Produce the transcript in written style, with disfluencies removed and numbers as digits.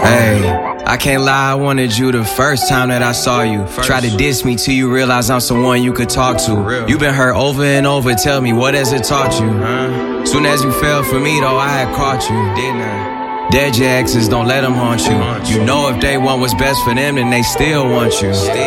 Hey, I can't lie, I wanted you the first time that I saw you. Try to diss me till you realize I'm someone you could talk to. You been hurt over and over, tell me, what has it taught you? Soon as you fell for me though, I had caught you, didn't I? Dead your exes, don't let them haunt you. You know if they want what's best for them, then they still want you.